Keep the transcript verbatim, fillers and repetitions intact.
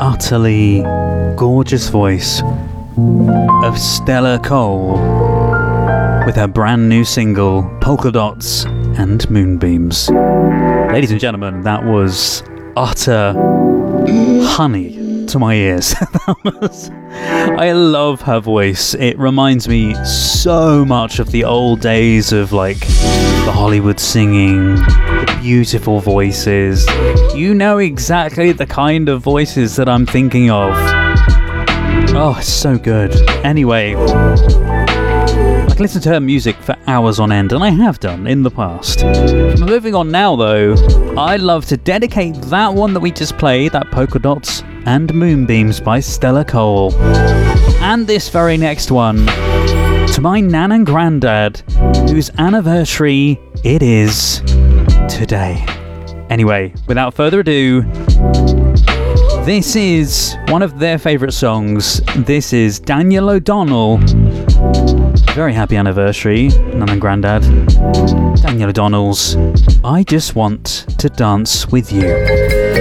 utterly gorgeous voice of Stella Cole with her brand new single, Polka Dots and Moonbeams. Ladies and gentlemen, that was utter honey to my ears. That was, I love her voice. It reminds me so much of the old days of like the Hollywood singing, the beautiful voices. You know exactly the kind of voices that I'm thinking of. Oh, it's so good. Anyway, I can listen to her music for hours on end, and I have done in the past. Moving on now, though, I'd love to dedicate that one that we just played, that Polka Dots and Moonbeams by Stella Cole, and this very next one, to my nan and granddad, whose anniversary it is today. Anyway, without further ado, this is one of their favourite songs. This is Daniel O'Donnell. Very happy anniversary, Nan and Grandad. Daniel O'Donnell's I Just Want to Dance With You.